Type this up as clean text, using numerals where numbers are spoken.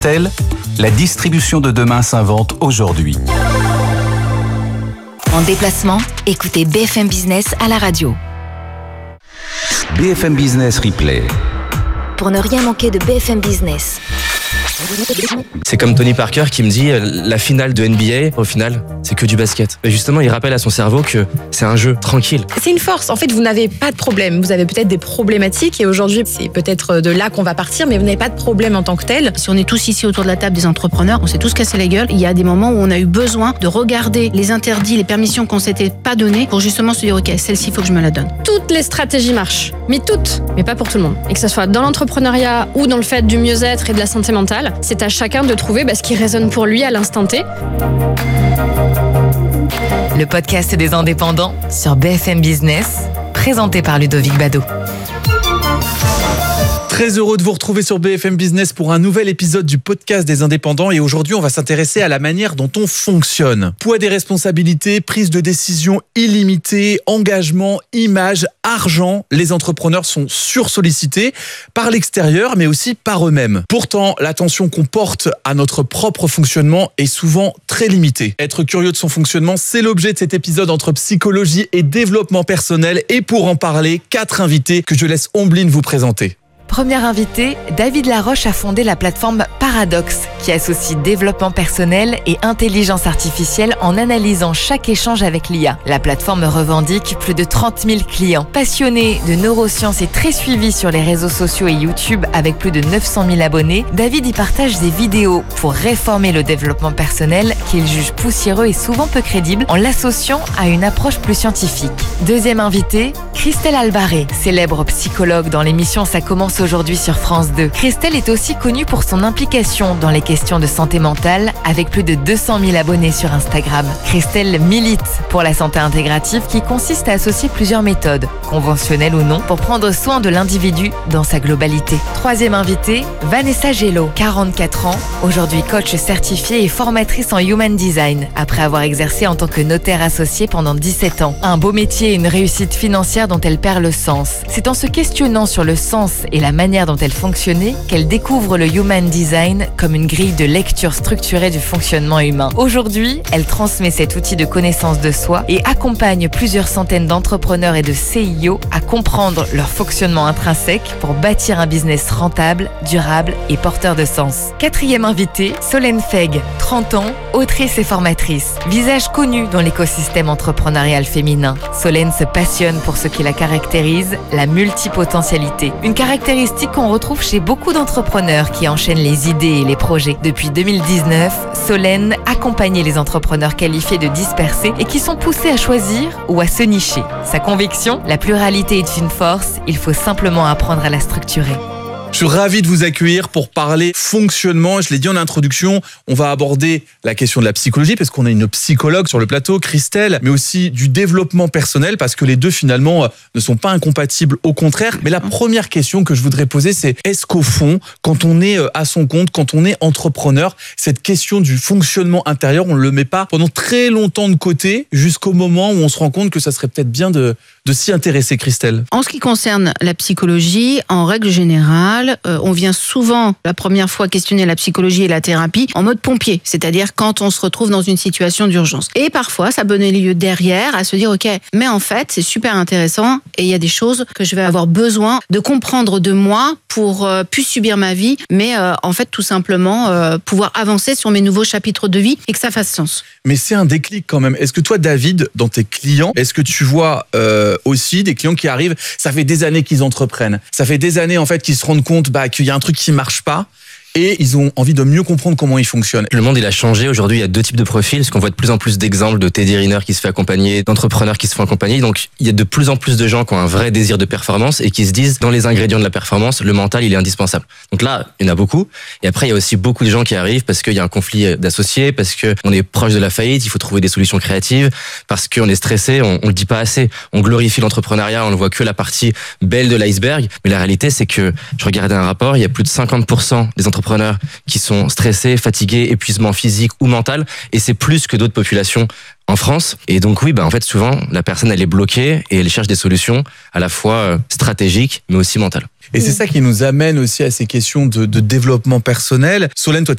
La distribution de demain s'invente aujourd'hui. En déplacement, écoutez BFM Business à la radio. BFM Business Replay. Pour ne rien manquer de BFM Business. C'est comme Tony Parker qui me dit la finale de NBA, au final, c'est que du basket. Et justement, il rappelle à son cerveau que c'est un jeu tranquille. C'est une force. En fait, vous n'avez pas de problème. Vous avez peut-être des problématiques et aujourd'hui, c'est peut-être de là qu'on va partir, mais vous n'avez pas de problème en tant que tel. Si on est tous ici autour de la table des entrepreneurs, on s'est tous cassé la gueule. Il y a des moments où on a eu besoin de regarder les interdits, les permissions qu'on s'était pas données pour justement se dire ok, celle-ci, il faut que je me la donne. Toutes les stratégies marchent, mais toutes, mais pas pour tout le monde. Et que ce soit dans l'entrepreneuriat ou dans le fait du mieux-être et de la santé mentale, c'est à chacun de trouver ce qui résonne pour lui à l'instant T. Le podcast des indépendants sur BFM Business, présenté par Ludovic Bado. Très heureux de vous retrouver sur BFM Business pour un nouvel épisode du podcast des indépendants et aujourd'hui on va s'intéresser à la manière dont on fonctionne. Poids des responsabilités, prise de décision illimitée, engagement, image, argent, les entrepreneurs sont sursollicités par l'extérieur mais aussi par eux-mêmes. Pourtant, l'attention qu'on porte à notre propre fonctionnement est souvent très limitée. Être curieux de son fonctionnement, c'est l'objet de cet épisode entre psychologie et développement personnel et pour en parler, 4 invités que je laisse Ombline vous présenter. Premier invité, David Laroche a fondé la plateforme Paradox, qui associe développement personnel et intelligence artificielle en analysant chaque échange avec l'IA. La plateforme revendique plus de 30 000 clients. Passionné de neurosciences et très suivi sur les réseaux sociaux et YouTube avec plus de 900 000 abonnés, David y partage des vidéos pour réformer le développement personnel qu'il juge poussiéreux et souvent peu crédible en l'associant à une approche plus scientifique. Deuxième invité, Christelle Albaré, célèbre psychologue dans l'émission Ça commence aujourd'hui sur France 2. Christelle est aussi connue pour son implication dans les questions de santé mentale avec plus de 200 000 abonnés sur Instagram. Christelle milite pour la santé intégrative qui consiste à associer plusieurs méthodes, conventionnelles ou non, pour prendre soin de l'individu dans sa globalité. Troisième invitée, Vanessa Gello, 44 ans, aujourd'hui coach certifiée et formatrice en Human Design, après avoir exercé en tant que notaire associé pendant 17 ans. Un beau métier et une réussite financière dont elle perd le sens. C'est en se questionnant sur le sens et la manière dont elle fonctionnait qu'elle découvre le Human Design comme une grille de lecture structurée du fonctionnement humain. Aujourd'hui, elle transmet cet outil de connaissance de soi et accompagne plusieurs centaines d'entrepreneurs et de CIO à comprendre leur fonctionnement intrinsèque pour bâtir un business rentable, durable et porteur de sens. Quatrième invitée, Solène Feg, 30 ans, autrice et formatrice. Visage connu dans l'écosystème entrepreneurial féminin. Solène se passionne pour ce qui la caractérise, la multipotentialité. Une caractéristique qu'on retrouve chez beaucoup d'entrepreneurs qui enchaînent les idées et les projets. Depuis 2019, Solène accompagne les entrepreneurs qualifiés de dispersés et qui sont poussés à choisir ou à se nicher. Sa conviction, la pluralité est une force, il faut simplement apprendre à la structurer. Je suis ravi de vous accueillir pour parler fonctionnement. Je l'ai dit en introduction, on va aborder la question de la psychologie parce qu'on a une psychologue sur le plateau, Christelle, mais aussi du développement personnel parce que les deux finalement ne sont pas incompatibles, au contraire. Mais la première question que je voudrais poser, c'est est-ce qu'au fond, quand on est à son compte, quand on est entrepreneur, cette question du fonctionnement intérieur, on ne le met pas pendant très longtemps de côté jusqu'au moment où on se rend compte que ça serait peut-être bien de s'y intéresser, Christelle? En ce qui concerne la psychologie, en règle générale, on vient souvent, la première fois, questionner la psychologie et la thérapie en mode pompier, c'est-à-dire quand on se retrouve dans une situation d'urgence. Et parfois, ça donne lieu derrière à se dire, ok, mais en fait, c'est super intéressant et il y a des choses que je vais avoir besoin de comprendre de moi pour plus subir ma vie, mais en fait, tout simplement, pouvoir avancer sur mes nouveaux chapitres de vie et que ça fasse sens. Mais c'est un déclic quand même. Est-ce que toi, David, dans tes clients, est-ce que tu vois aussi des clients qui arrivent, ça fait des années qu'ils entreprennent, ça fait des années en fait qu'ils se rendent compte qu'il y a un truc qui marche pas et ils ont envie de mieux comprendre comment ils fonctionnent. Le monde, il a changé. Aujourd'hui, il y a 2 types de profils, parce qu'on voit de plus en plus d'exemples de Teddy Riner qui se fait accompagner, d'entrepreneurs qui se font accompagner. Donc, il y a de plus en plus de gens qui ont un vrai désir de performance et qui se disent, dans les ingrédients de la performance, le mental, il est indispensable. Donc là, il y en a beaucoup. Et après, il y a aussi beaucoup de gens qui arrivent parce qu'il y a un conflit d'associés, parce qu'on est proche de la faillite, il faut trouver des solutions créatives, parce qu'on est stressé, on le dit pas assez. On glorifie l'entrepreneuriat, on ne voit que la partie belle de l'iceberg. Mais la réalité, c'est que, je regardais un rapport, il y a plus de 50% des entrepreneurs qui sont stressés, fatigués, épuisement physique ou mental, et c'est plus que d'autres populations en France. Et donc oui, en fait, souvent, la personne, elle est bloquée et elle cherche des solutions à la fois stratégiques, mais aussi mentales. Et c'est ça qui nous amène aussi à ces questions de développement personnel. Solène, toi,